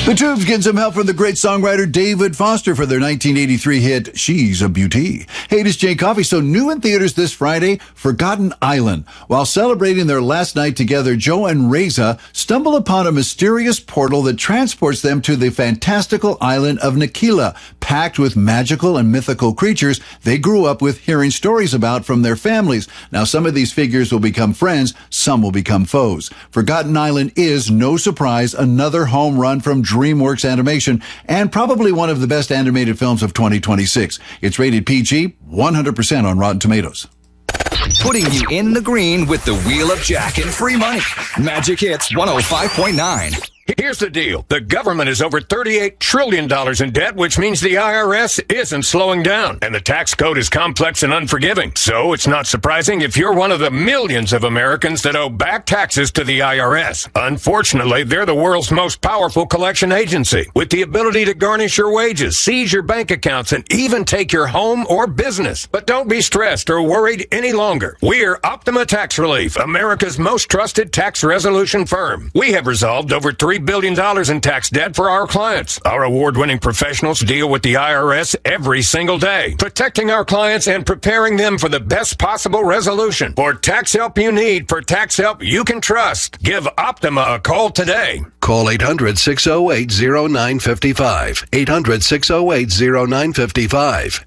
The Tubes getting some help from the great songwriter David Foster for their 1983 hit, She's a Beauty. Hey, this is Jay Coffey. So new in theaters this Friday, Forgotten Island. While celebrating their last night together, Joe and Reza stumble upon a mysterious portal that transports them to the fantastical island of Nakila, packed with magical and mythical creatures they grew up with hearing stories about from their families. Now, some of these figures will become friends, some will become foes. Forgotten Island is, no surprise, another home run from DreamWorks Animation, and probably one of the best animated films of 2026. It's rated PG, 100% on Rotten Tomatoes. Putting you in the green with the Wheel of Jack and free money. Magic Hits 105.9. Here's the deal. The government is over $38 trillion in debt, which means the IRS isn't slowing down. And the tax code is complex and unforgiving. So it's not surprising if you're one of the millions of Americans that owe back taxes to the IRS. Unfortunately, they're the world's most powerful collection agency, with the ability to garnish your wages, seize your bank accounts, and even take your home or business. But don't be stressed or worried any longer. We're Optima Tax Relief, America's most trusted tax resolution firm. We have resolved over $3 billion in tax debt for our clients. Our award-winning professionals deal with the IRS every single day, protecting our clients and preparing them for the best possible resolution. For tax help you need, for tax help you can trust, give Optima a call today. Call 800-608-0955. 800-608-0955.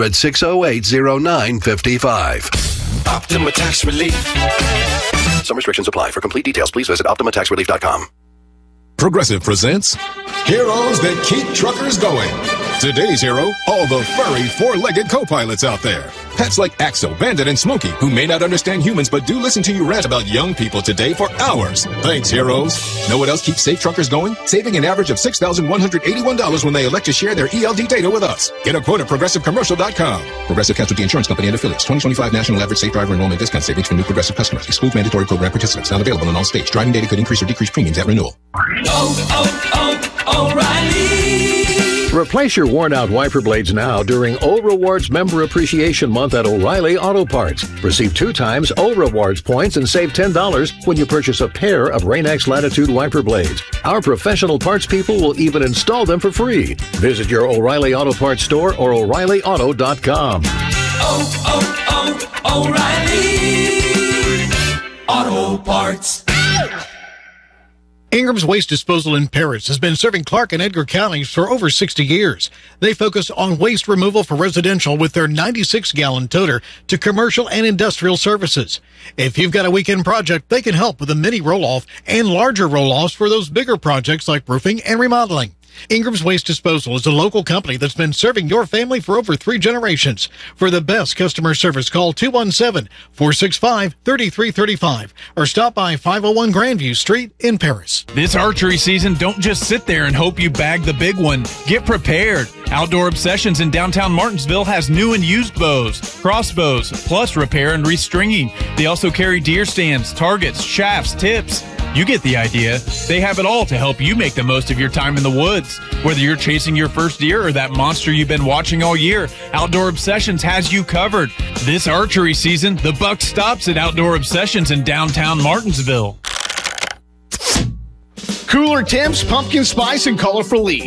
800-608-0955. Optima Tax Relief. Some restrictions apply. For complete details, please visit OptimaTaxRelief.com. Progressive presents Heroes That Keep Truckers Going. Today's hero, all the furry four-legged co-pilots out there. Pets like Axel, Bandit, and Smokey, who may not understand humans but do listen to you rant about young people today for hours. Thanks, heroes. Know what else keeps safe truckers going? Saving an average of $6,181 when they elect to share their ELD data with us. Get a quote at ProgressiveCommercial.com. Progressive Casualty Insurance Company and Affiliates. 2025 National Average Safe Driver Enrollment Discount Savings for new Progressive customers. Excludes mandatory program participants. Not available in all states. Driving data could increase or decrease premiums at renewal. O'Reilly. Replace your worn-out wiper blades now during O Rewards Member Appreciation Month at O'Reilly Auto Parts. Receive 2 times O Rewards points and save $10 when you purchase a pair of Rain-X Latitude wiper blades. Our professional parts people will even install them for free. Visit your O'Reilly Auto Parts store or O'ReillyAuto.com. O'Reilly Auto Parts. Ingram's Waste Disposal in Paris has been serving Clark and Edgar counties for over 60 years. They focus on waste removal for residential with their 96-gallon toter to commercial and industrial services. If you've got a weekend project, they can help with a mini roll-off and larger roll-offs for those bigger projects like roofing and remodeling. Ingram's Waste Disposal is a local company that's been serving your family for over 3 generations. For the best customer service, call 217-465-3335 or stop by 501 Grandview Street in Paris. This archery season, don't just sit there and hope you bag the big one. Get prepared. Outdoor Obsessions in downtown Martinsville has new and used bows, crossbows, plus repair and restringing. They also carry deer stands, targets, shafts, tips. You get the idea. They have it all to help you make the most of your time in the woods. Whether you're chasing your first deer or that monster you've been watching all year, Outdoor Obsessions has you covered. This archery season, the buck stops at Outdoor Obsessions in downtown Martinsville. Cooler temps, pumpkin spice, and colorful leaves.